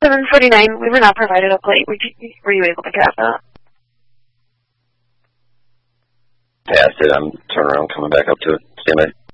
7:49. We were not provided a plate. Were you able to grab that? Passed it. I'm turning around, coming back up to it. Stand by.